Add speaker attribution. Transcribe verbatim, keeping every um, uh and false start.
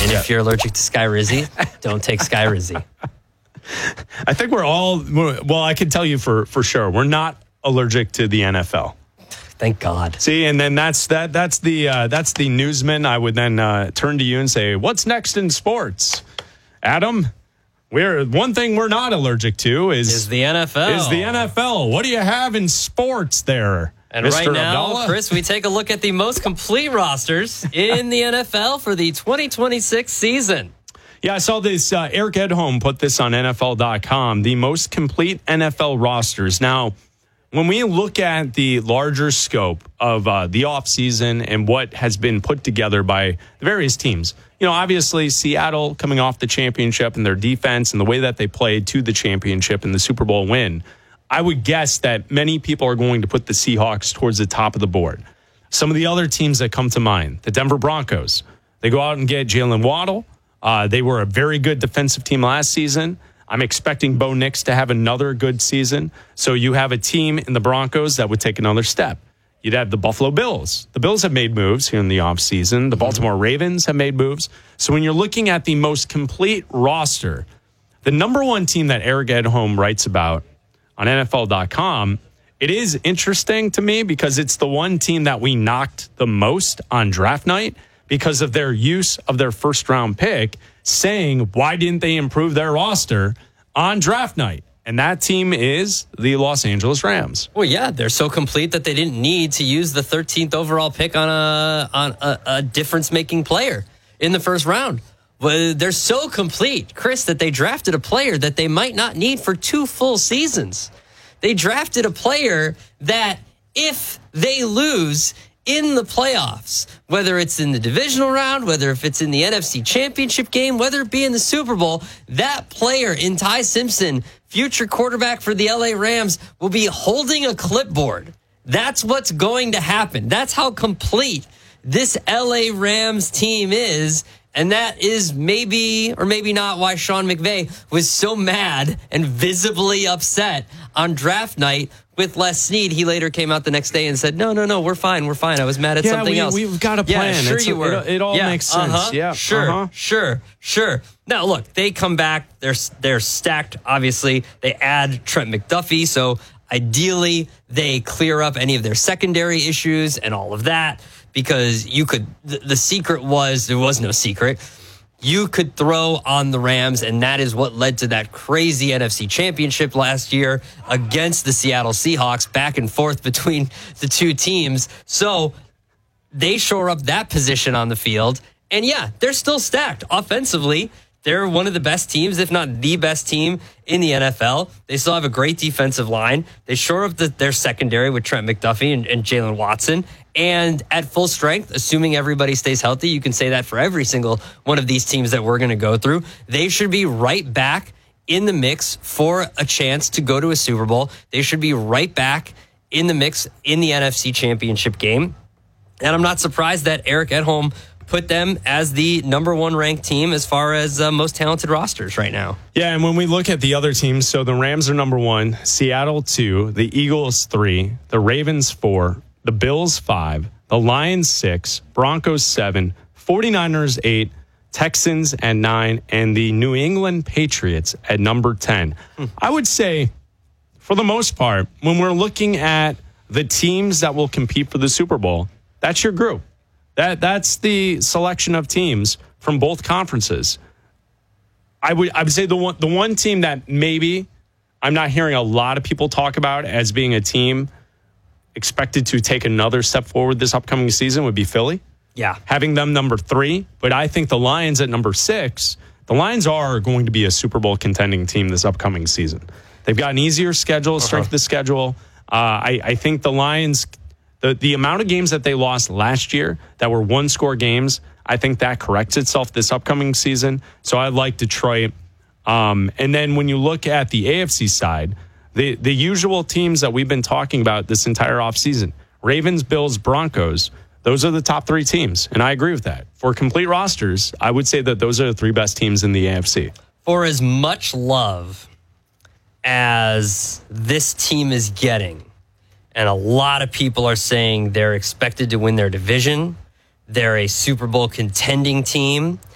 Speaker 1: And yeah. if you're allergic to Skyrizi, don't take Skyrizi.
Speaker 2: I think we're all, well, I can tell you for, for sure, we're not allergic to the N F L.
Speaker 1: Thank God.
Speaker 2: See, and then that's that. That's the uh, that's the newsman. I would then uh, turn to you and say, "What's next in sports, Adam?" We're one thing we're not allergic to is
Speaker 1: is the N F L.
Speaker 2: Is the N F L? What do you have in sports there,
Speaker 1: and
Speaker 2: Mister
Speaker 1: right now,
Speaker 2: Abdallah?
Speaker 1: Chris, we take a look at the most complete rosters in the N F L for the twenty twenty-six season.
Speaker 2: Yeah, I saw this. Uh, Eric Edholm put this on N F L dot com. The most complete N F L rosters now. When we look at the larger scope of uh, the offseason and what has been put together by the various teams, you know, obviously Seattle coming off the championship and their defense and the way that they played to the championship and the Super Bowl win, I would guess that many people are going to put the Seahawks towards the top of the board. Some of the other teams that come to mind, the Denver Broncos, they go out and get Jalen Waddle. Uh, they were a very good defensive team last season. I'm expecting Bo Nix to have another good season. So you have a team in the Broncos that would take another step. You'd have the Buffalo Bills. The Bills have made moves here in the offseason. The Baltimore Ravens have made moves. So when you're looking at the most complete roster, the number one team that Eric Edholm writes about on N F L dot com, it is interesting to me because it's the one team that we knocked the most on draft night because of their use of their first round pick, saying, why didn't they improve their roster on draft night? And that team is the Los Angeles Rams.
Speaker 1: Well, yeah, they're so complete that they didn't need to use the thirteenth overall pick on a on a, a difference-making player in the first round. Well, they're so complete, Chris, that they drafted a player that they might not need for two full seasons. They drafted a player that if they lose in the playoffs, whether it's in the divisional round, whether if it's in the N F C Championship game, whether it be in the Super Bowl, that player in Ty Simpson, future quarterback for the L A Rams, will be holding a clipboard. That's what's going to happen. That's how complete this L A Rams team is. And that is maybe or maybe not why Sean McVay was so mad and visibly upset on draft night with Les Snead. He later came out the next day and said, no, no, no, we're fine. We're fine. I was mad at
Speaker 2: yeah,
Speaker 1: something
Speaker 2: we,
Speaker 1: else.
Speaker 2: We've got a plan.
Speaker 1: Yeah, sure
Speaker 2: it's,
Speaker 1: you were.
Speaker 2: It, it all
Speaker 1: yeah,
Speaker 2: makes sense.
Speaker 1: Uh-huh,
Speaker 2: yeah,
Speaker 1: sure,
Speaker 2: uh-huh.
Speaker 1: sure, sure. Now, look, they come back. They're, they're stacked, obviously. They add Trent McDuffie. So ideally, they clear up any of their secondary issues and all of that. Because you could, the, the secret was, there was no secret. You could throw on the Rams, and that is what led to that crazy N F C Championship last year against the Seattle Seahawks, back and forth between the two teams. So they shore up that position on the field. And yeah, they're still stacked offensively. They're one of the best teams, if not the best team in the N F L. They still have a great defensive line. They shore up the, their secondary with Trent McDuffie and, and Jalen Watson. And at full strength, assuming everybody stays healthy, you can say that for every single one of these teams that we're going to go through. They should be right back in the mix for a chance to go to a Super Bowl. They should be right back in the mix in the N F C Championship game. And I'm not surprised that Eric Edholm put them as the number one ranked team as far as uh, most talented rosters right now.
Speaker 2: Yeah, and when we look at the other teams, so the Rams are number one, Seattle two, the Eagles three, the Ravens four, the Bills five, the Lions six, Broncos seven, 49ers eight, Texans at nine, and the New England Patriots at number ten. Hmm. I would say, for the most part, when we're looking at the teams that will compete for the Super Bowl, that's your group. That that's the selection of teams from both conferences. I would I would say the one the one team that maybe I'm not hearing a lot of people talk about as being a team expected to take another step forward this upcoming season would be Philly.
Speaker 1: Yeah.
Speaker 2: Having them number three. But I think the Lions at number six, the Lions are going to be a Super Bowl contending team this upcoming season. They've got an easier schedule, strength uh-huh. of the schedule. Uh, I, I think the Lions, the, the amount of games that they lost last year that were one-score games, I think that corrects itself this upcoming season. So I like Detroit. Um, and then when you look at the A F C side, the, the usual teams that we've been talking about this entire offseason, Ravens, Bills, Broncos, those are the top three teams. And I agree with that. For complete rosters, I would say that those are the three best teams in the A F C.
Speaker 1: For as much love as this team is getting, and a lot of people are saying they're expected to win their division, they're a Super Bowl contending team,